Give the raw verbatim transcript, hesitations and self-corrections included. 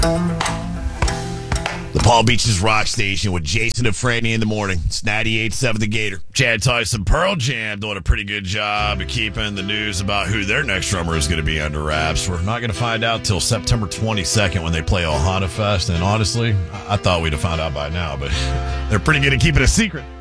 The Palm Beaches Rock Station with Jason and Franny in the morning. It's ninety-eight point seven The Gator. Chad Tyson, Pearl Jam doing a pretty good job of keeping the news about who their next drummer is going to be under wraps. We're not going to find out till September twenty-second when they play Ohana Fest. And honestly, I thought we'd have found out by now, but they're pretty good at keeping it a secret.